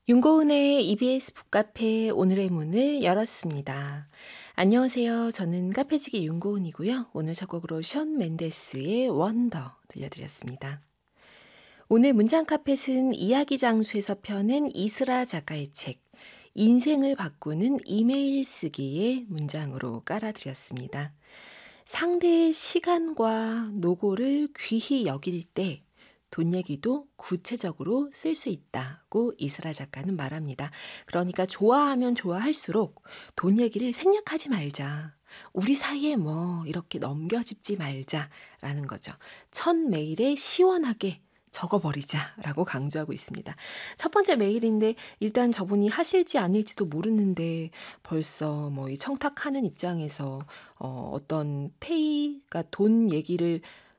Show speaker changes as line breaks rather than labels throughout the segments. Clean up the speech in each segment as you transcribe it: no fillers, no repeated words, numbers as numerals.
윤고은의 EBS 북카페 오늘의 문을 열었습니다. 안녕하세요. 저는 카페지기 윤고은이고요. 오늘 첫 곡으로 션 멘데스의 원더 들려드렸습니다. 오늘 문장 카펫은 이야기 장수에서 펴낸 이스라 작가의 책 인생을 바꾸는 이메일 쓰기의 문장으로 깔아드렸습니다. 상대의 시간과 노고를 귀히 여길 때 돈 얘기도 구체적으로 쓸 수 있다고 이스라 작가는 말합니다. 그러니까 좋아하면 좋아할수록 돈 얘기를 생략하지 말자. 우리 사이에 뭐 이렇게 넘겨짚지 말자라는 거죠. 첫 메일에 시원하게 적어버리자라고 강조하고 있습니다. 첫 번째 메일인데 일단 저분이 하실지 아닐지도 모르는데 벌써 뭐 이 청탁하는 입장에서 어떤 페이가 돈 얘기를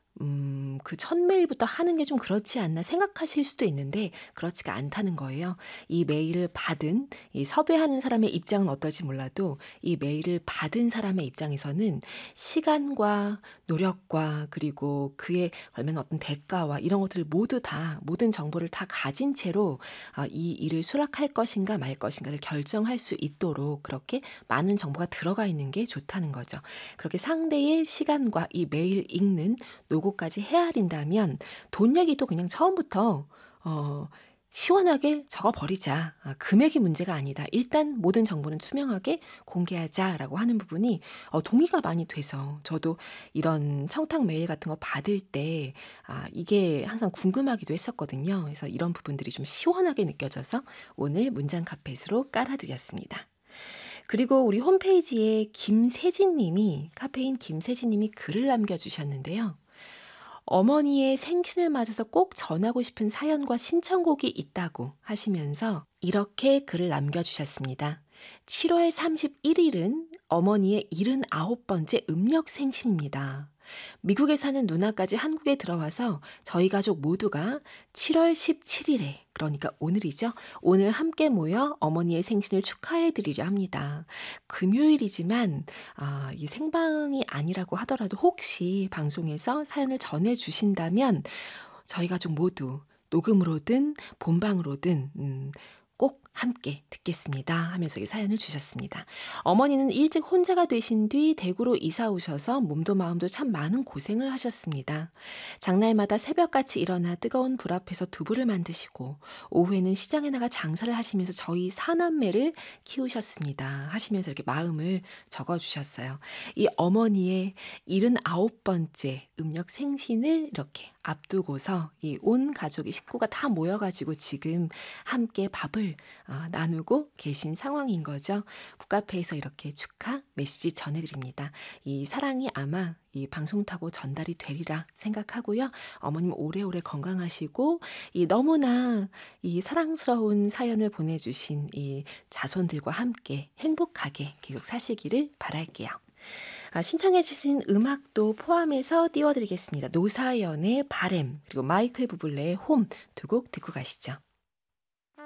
그 첫 메일부터 하는 게 좀 그렇지 않나 생각하실 수도 있는데 그렇지가 않다는 거예요. 이 메일을 받은 이 섭외하는 사람의 입장은 어떨지 몰라도 이 메일을 받은 사람의 입장에서는 시간과 노력과 그리고 그에 걸면 어떤 대가와 이런 것들을 모두 다 모든 정보를 다 가진 채로 이 일을 수락할 것인가 말 것인가를 결정할 수 있도록 그렇게 많은 정보가 들어가 있는 게 좋다는 거죠. 그렇게 상대의 시간과 이 메일 읽는 노고까지 헤아린다면 돈 얘기도 그냥 처음부터 시원하게 적어버리자. 금액이 문제가 아니다. 일단 모든 정보는 투명하게 공개하자라고 하는 부분이 동의가 많이 돼서 저도 이런 청탁 메일 같은 거 받을 때 이게 항상 궁금하기도 했었거든요. 그래서 이런 부분들이 좀 시원하게 느껴져서 오늘 문장 카펫으로 깔아드렸습니다. 그리고 우리 홈페이지에 카페인 김세진님이 글을 남겨주셨는데요. 어머니의 생신을 맞아서 꼭 전하고 싶은 사연과 신청곡이 있다고 하시면서 이렇게 글을 남겨주셨습니다. 7월 31일은 어머니의 79번째 음력 생신입니다. 미국에 사는 누나까지 한국에 들어와서 저희 가족 모두가 7월 17일에 그러니까 오늘이죠. 오늘 함께 모여 어머니의 생신을 축하해 드리려 합니다. 금요일이지만 이 생방이 아니라고 하더라도 혹시 방송에서 사연을 전해 주신다면 저희 가족 모두 녹음으로든 본방으로든 꼭 함께 듣겠습니다 하면서 이 사연을 주셨습니다. 어머니는 일찍 혼자가 되신 뒤 대구로 이사 오셔서 몸도 마음도 참 많은 고생을 하셨습니다. 장날마다 새벽같이 일어나 뜨거운 불 앞에서 두부를 만드시고 오후에는 시장에 나가 장사를 하시면서 저희 사남매를 키우셨습니다 하시면서 이렇게 마음을 적어주셨어요. 이 어머니의 79번째 음력 생신을 이렇게 앞두고서 이 온 가족이 식구가 다 모여가지고 지금 함께 밥을 나누고 계신 상황인 거죠. 북카페에서 이렇게 축하 메시지 전해드립니다. 이 사랑이 아마 이 방송 타고 전달이 되리라 생각하고요. 어머님 오래오래 건강하시고 이 너무나 이 사랑스러운 사연을 보내주신 이 자손들과 함께 행복하게 계속 사시기를 바랄게요. 신청해 주신 음악도 포함해서 띄워드리겠습니다. 노사연의 바램 그리고 마이클 부블레의 홈 두 곡 듣고 가시죠.